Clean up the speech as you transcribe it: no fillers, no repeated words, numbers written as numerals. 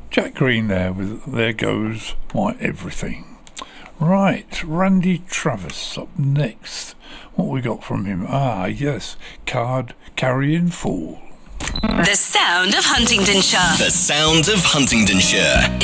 Jack Green there with There Goes My Everything. Right, Randy Travis up next. What we got from him? Yes, Card Carrying Fool. The sound of Huntingdonshire. The sound of Huntingdonshire.